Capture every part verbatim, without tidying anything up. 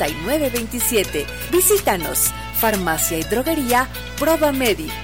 ochenta y nueve veintisiete. Visítanos. Farmacia y Droguería Provamedic.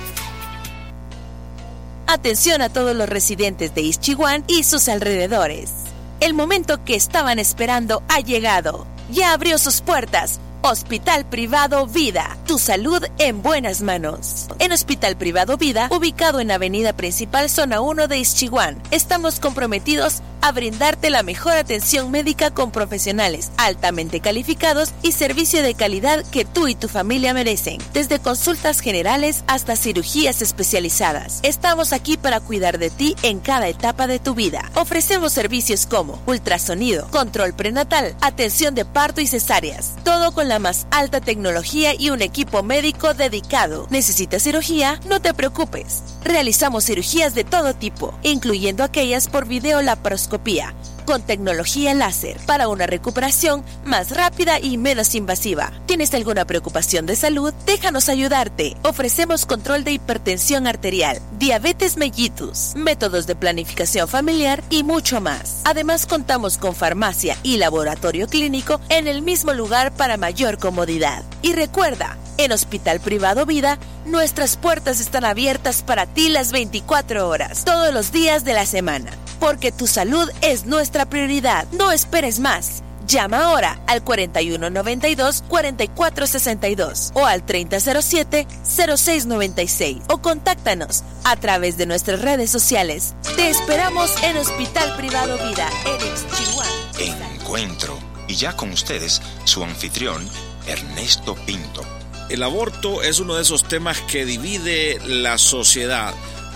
Atención a todos los residentes de Ixchihuán y sus alrededores. El momento que estaban esperando ha llegado. Ya abrió sus puertas. Hospital Privado Vida, tu salud en buenas manos. En Hospital Privado Vida, ubicado en Avenida Principal, Zona uno de Ixchihuán, estamos comprometidos a brindarte la mejor atención médica con profesionales altamente calificados y servicio de calidad que tú y tu familia merecen. Desde consultas generales hasta cirugías especializadas, estamos aquí para cuidar de ti en cada etapa de tu vida. Ofrecemos servicios como ultrasonido, control prenatal, atención de parto y cesáreas, todo con la más alta tecnología y un equipo médico dedicado. ¿Necesitas cirugía? No te preocupes. Realizamos cirugías de todo tipo, incluyendo aquellas por videolaparoscopía, con tecnología láser, para una recuperación más rápida y menos invasiva. ¿Tienes alguna preocupación de salud? Déjanos ayudarte. Ofrecemos control de hipertensión arterial, diabetes mellitus, métodos de planificación familiar y mucho más. Además, contamos con farmacia y laboratorio clínico en el mismo lugar para mayor comodidad. Y recuerda, en Hospital Privado Vida, nuestras puertas están abiertas para ti las veinticuatro horas, todos los días de la semana. Porque tu salud es nuestra prioridad. No esperes más. Llama ahora al cuarenta y uno noventa y dos, cuarenta y cuatro sesenta y dos o al treinta cero siete, cero seis noventa y seis o contáctanos a través de nuestras redes sociales. Te esperamos en Hospital Privado Vida en Ixchihuán. Encuentro. Y ya con ustedes, su anfitrión, Ernesto Pinto. El aborto es uno de esos temas que divide la sociedad.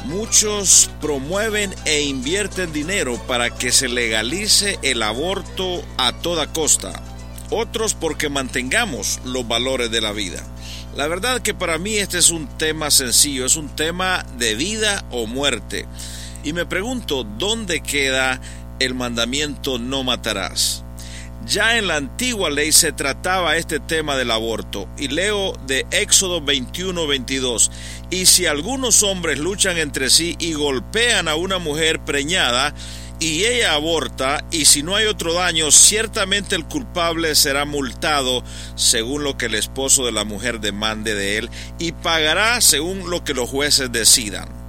Muchos promueven e invierten dinero para que se legalice el aborto a toda costa. Otros porque mantengamos los valores de la vida. La verdad que para mí este es un tema sencillo, es un tema de vida o muerte. Y me pregunto, ¿dónde queda el mandamiento no matarás? Ya en la antigua ley se trataba este tema del aborto, y leo de Éxodo veintiuno veintidós: y si algunos hombres luchan entre sí y golpean a una mujer preñada, y ella aborta, y si no hay otro daño, ciertamente el culpable será multado según lo que el esposo de la mujer demande de él, y pagará según lo que los jueces decidan.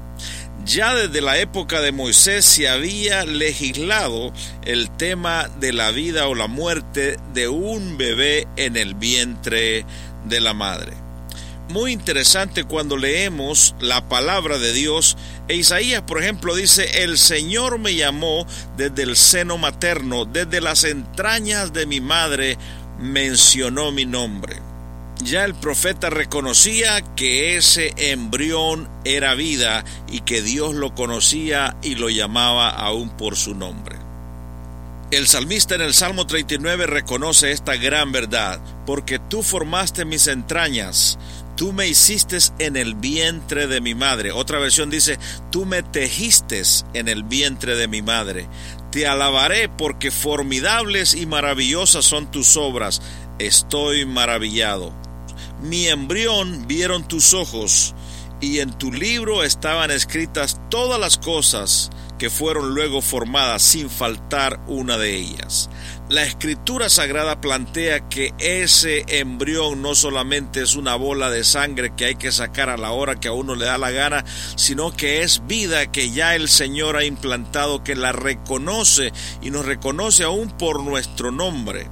Ya desde la época de Moisés se había legislado el tema de la vida o la muerte de un bebé en el vientre de la madre. Muy interesante cuando leemos la palabra de Dios. E Isaías, por ejemplo, dice: el Señor me llamó desde el seno materno, desde las entrañas de mi madre mencionó mi nombre. Ya el profeta reconocía que ese embrión era vida y que Dios lo conocía y lo llamaba aún por su nombre. El salmista en el Salmo treinta y nueve reconoce esta gran verdad: porque tú formaste mis entrañas, tú me hiciste en el vientre de mi madre. Otra versión dice: tú me tejiste en el vientre de mi madre. Te alabaré porque formidables y maravillosas son tus obras. Estoy maravillado. Mi embrión vieron tus ojos, y en tu libro estaban escritas todas las cosas que fueron luego formadas, sin faltar una de ellas. La Escritura Sagrada plantea que ese embrión no solamente es una bola de sangre que hay que sacar a la hora que a uno le da la gana, sino que es vida que ya el Señor ha implantado, que la reconoce y nos reconoce aún por nuestro nombre.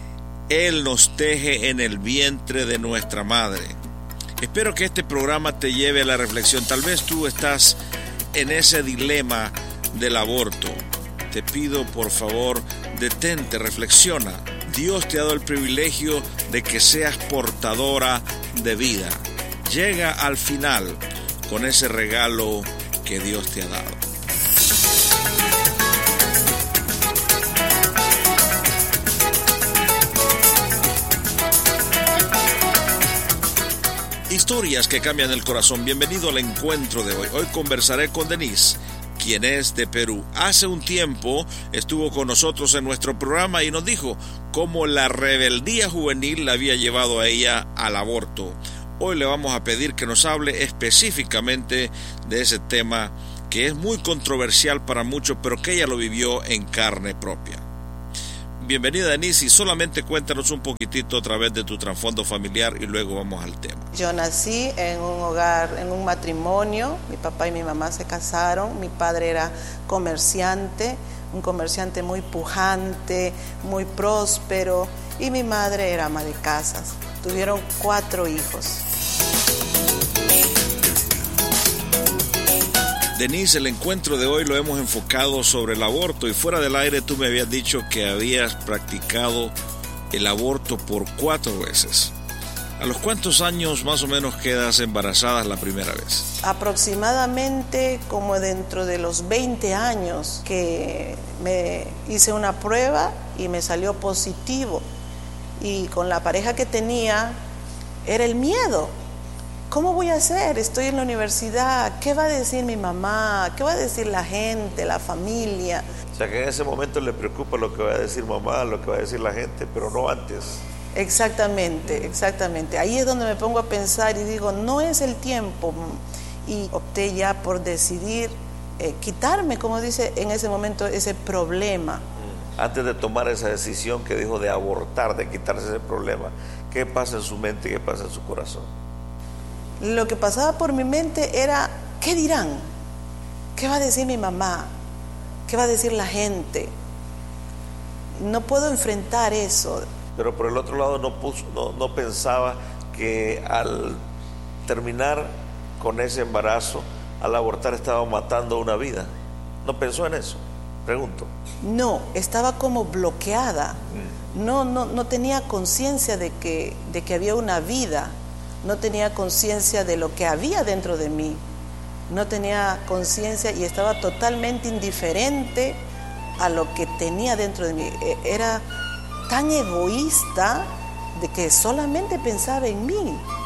Él nos teje en el vientre de nuestra madre. Espero que este programa te lleve a la reflexión. Tal vez tú estás en ese dilema del aborto. Te pido, por favor, detente, reflexiona. Dios te ha dado el privilegio de que seas portadora de vida. Llega al final con ese regalo que Dios te ha dado. Historias que cambian el corazón. Bienvenido al encuentro de hoy. Hoy conversaré con Denise, quien es de Perú. Hace un tiempo estuvo con nosotros en nuestro programa y nos dijo cómo la rebeldía juvenil la había llevado a ella al aborto. Hoy le vamos a pedir que nos hable específicamente de ese tema que es muy controversial para muchos, pero que ella lo vivió en carne propia. Bienvenida, Denise, y solamente cuéntanos un poquitito a través de tu trasfondo familiar y luego vamos al tema. Yo nací en un hogar, en un matrimonio. Mi papá y mi mamá se casaron. Mi padre era comerciante, un comerciante muy pujante, muy próspero, y mi madre era ama de casas. Tuvieron cuatro hijos. Denise, el encuentro de hoy lo hemos enfocado sobre el aborto, y fuera del aire tú me habías dicho que habías practicado el aborto por cuatro veces. ¿A los cuántos años más o menos quedas embarazada la primera vez? Aproximadamente como dentro de los veinte años que me hice una prueba y me salió positivo. Y con la pareja que tenía era el miedo. ¿Cómo voy a hacer? Estoy en la universidad. ¿Qué va a decir mi mamá? ¿Qué va a decir la gente, la familia? O sea que en ese momento le preocupa lo que va a decir mamá, lo que va a decir la gente, pero no antes. Exactamente, exactamente. Ahí es donde me pongo a pensar y digo, no es el tiempo. Y opté ya por decidir eh, quitarme, como dice en ese momento, ese problema. Antes de tomar esa decisión que dijo de abortar, de quitarse ese problema, ¿qué pasa en su mente y qué pasa en su corazón? Lo que pasaba por mi mente era, ¿qué dirán? ¿Qué va a decir mi mamá? ¿Qué va a decir la gente? No puedo enfrentar eso. Pero por el otro lado no, puso, no, no pensaba que al terminar con ese embarazo, al abortar estaba matando una vida. ¿No pensó en eso? Pregunto. No, estaba como bloqueada. No, no, no tenía conciencia de que, de que había una vida. No tenía conciencia de lo que había dentro de mí. No tenía conciencia y estaba totalmente indiferente a lo que tenía dentro de mí. Era tan egoísta de que solamente pensaba en mí.